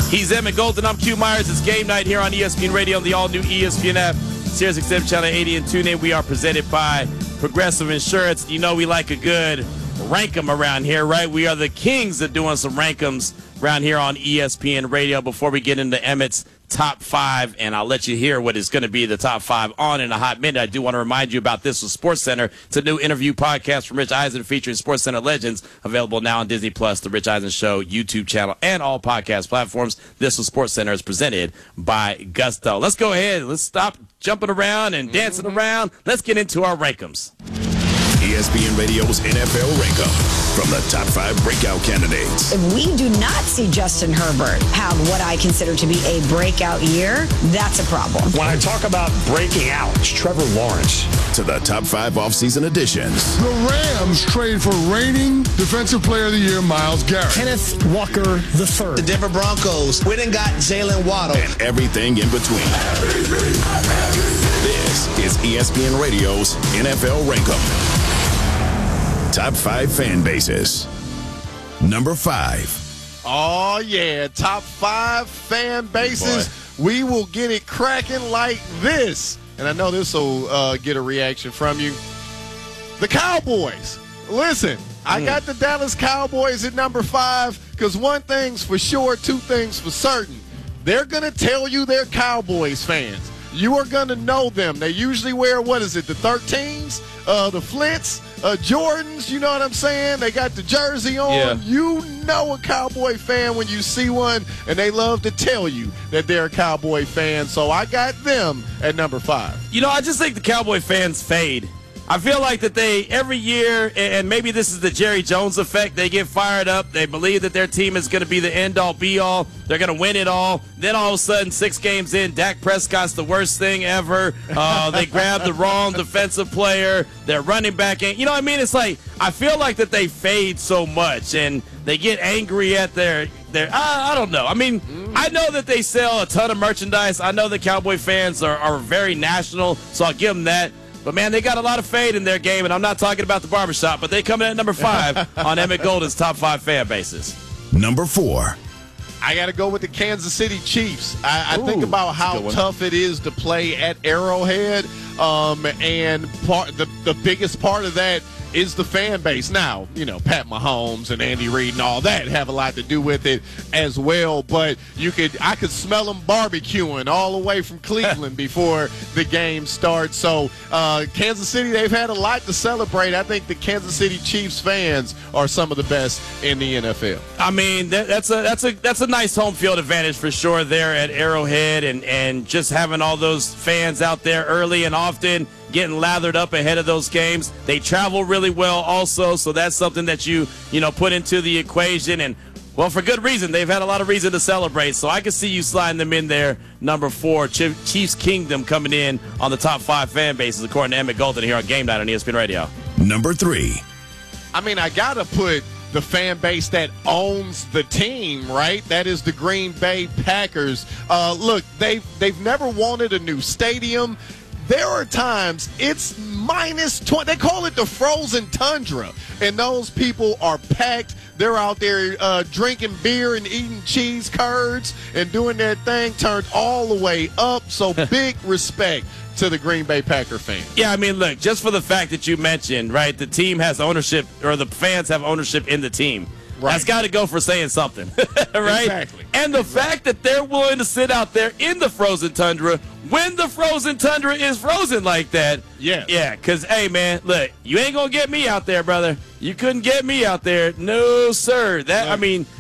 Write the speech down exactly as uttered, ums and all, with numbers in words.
He's Emmett Golden. I'm Q Myers. It's game night here on E S P N Radio on the all-new E S P N app, Sirius X M Channel eighty, and tune in. We are presented by Progressive Insurance. You know we like a good rank 'em around here, right? We are the kings of doing some rank 'ems around here on E S P N Radio. Before we get into Emmett's top five, and I'll let you hear what is going to be the top five on in a hot minute, I do want to remind you about This Was Sports Center. It's a new interview podcast from Rich Eisen featuring Sports Center legends, available now on Disney Plus, the Rich Eisen Show YouTube channel, and all podcast platforms. This Was Sports Center is presented by Gusto. Let's go ahead. Let's stop jumping around and dancing mm-hmm. around. Let's get into our rankums. E S P N Radio's N F L Rank-Up from the top five breakout candidates. If we do not see Justin Herbert have what I consider to be a breakout year, that's a problem. When I talk about breaking out, it's Trevor Lawrence. To the top five offseason additions. The Rams trade for reigning Defensive Player of the Year, Myles Garrett. Kenneth Walker the third. The Denver Broncos went and got Jalen Waddle. And everything in between. This is E S P N Radio's N F L Rank-Up. Top five fan bases. Number five. Oh, yeah. Top five fan bases. We will get it cracking like this. And I know this will uh, get a reaction from you. The Cowboys. Listen, I got the Dallas Cowboys at number five because one thing's for sure, two things for certain. They're going to tell you they're Cowboys fans. You are going to know them. They usually wear, what is it, the thirteens, uh, the Flints, uh, Jordans, you know what I'm saying? They got the jersey on. Yeah. You know a Cowboy fan when you see one, and they love to tell you that they're a Cowboy fan. So I got them at number five. You know, I just think the Cowboy fans fade. I feel like that they, every year, and maybe this is the Jerry Jones effect, they get fired up. They believe that their team is going to be the end-all, be-all. They're going to win it all. Then all of a sudden, six games in, Dak Prescott's the worst thing ever. Uh, they grab the wrong defensive player. Their running back ain't. You know what I mean? It's like, I feel like that they fade so much, and they get angry at their their. I, I don't know. I mean, I know that they sell a ton of merchandise. I know the Cowboy fans are, are very national, so I'll give them that. But, man, they got a lot of fade in their game, and I'm not talking about the barbershop, but they come in at number five on Emmett Golden's top five fan bases. Number four. I got to go with the Kansas City Chiefs. I, I Ooh, think about how tough it is to play at Arrowhead, um, and part the, the biggest part of that is the fan base. Now, you know, Pat Mahomes and Andy Reid and all that have a lot to do with it as well, but you could I could smell them barbecuing all the way from Cleveland before the game starts. So uh, Kansas City, they've had a lot to celebrate. I think the Kansas City Chiefs fans are some of the best in the N F L. I mean, that, that's a that's a that's a nice home field advantage for sure there at Arrowhead, and and just having all those fans out there early and often, getting lathered up ahead of those games. They travel really well also, so that's something that you, you know, put into the equation. And, well, for good reason. They've had a lot of reason to celebrate, so I can see you sliding them in there. Number four, Chiefs Kingdom coming in on the top five fan bases, according to Emmett Golden here on Game Night on E S P N Radio. Number three. I mean, I got to put the fan base that owns the team, right? That is the Green Bay Packers. Uh, look, they've, they've never wanted a new stadium. There are times it's minus twenty. They call it the frozen tundra, and those people are packed. They're out there uh, drinking beer and eating cheese curds and doing their thing turned all the way up. So big respect to the Green Bay Packer fans. Yeah, I mean, look, just for the fact that you mentioned, right, the team has ownership, or the fans have ownership in the team. Right. That's got to go for saying something, right? Exactly. And the fact that they're willing to sit out there in the frozen tundra when the frozen tundra is frozen like that. Yeah. Yeah, because, hey, man, look, you ain't going to get me out there, brother. You couldn't get me out there. No, sir. That, no. I mean,